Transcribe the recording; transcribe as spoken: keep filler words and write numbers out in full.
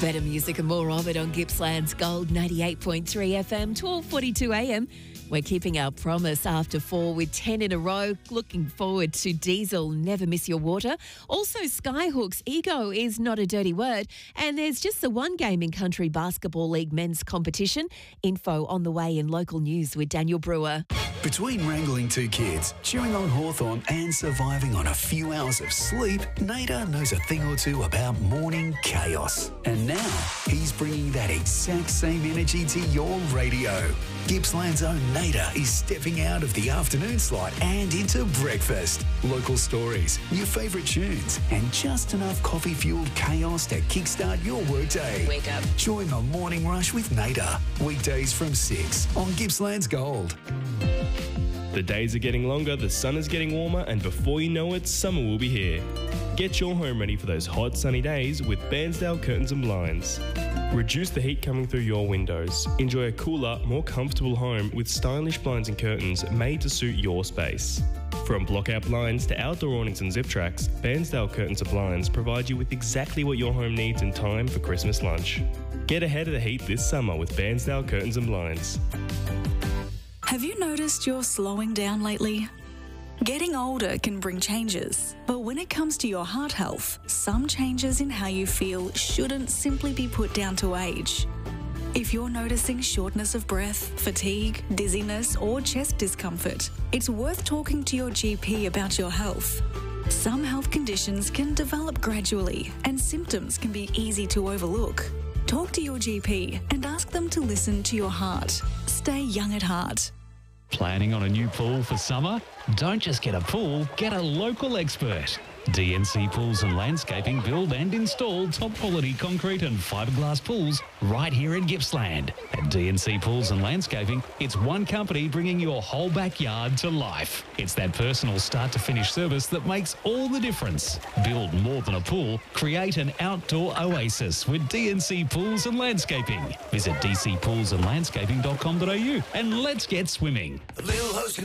Better music and more of it on Gippsland's Gold ninety-eight point three F M, twelve forty-two A M. We're keeping our promise after four with ten in a row. Looking forward to Diesel, Never Miss Your Water. Also, Skyhook's Ego is Not a Dirty Word. And there's just the one game in Country Basketball League men's competition. Info on the way in local news with Daniel Brewer. Between wrangling two kids, chewing on Hawthorn and surviving on a few hours of sleep, Nader knows a thing or two about morning chaos. And now he's bringing that exact same energy to your radio. Gippsland's own Nader is stepping out of the afternoon slot and into breakfast. Local stories, your favourite tunes, and just enough coffee-fueled chaos to kickstart your workday. Wake up. Join the morning rush with Nader. Weekdays from six on Gippsland's Gold. The days are getting longer, the sun is getting warmer, and before you know it, summer will be here. Get your home ready for those hot, sunny days with Bairnsdale Curtains and Blinds. Reduce the heat coming through your windows. Enjoy a cooler, more comfortable home with stylish blinds and curtains made to suit your space. From block-out blinds to outdoor awnings and zip tracks, Bairnsdale Curtains and Blinds provide you with exactly what your home needs in time for Christmas lunch. Get ahead of the heat this summer with Bairnsdale Curtains and Blinds. Have you noticed you're slowing down lately? Getting older can bring changes, but when it comes to your heart health, some changes in how you feel shouldn't simply be put down to age. If you're noticing shortness of breath, fatigue, dizziness, or chest discomfort, it's worth talking to your G P about your health. Some health conditions can develop gradually, and symptoms can be easy to overlook. Talk to your G P and ask them to listen to your heart. Stay young at heart. Planning on a new pool for summer? Don't just get a pool, get a local expert. D N C Pools and Landscaping build and install top quality concrete and fiberglass pools right here in Gippsland. At D N C Pools and Landscaping, it's one company bringing your whole backyard to life. It's that personal start to finish service that makes all the difference. Build more than a pool, create an outdoor oasis with D N C Pools and Landscaping. Visit d c pools and landscaping dot com dot a u and let's get swimming.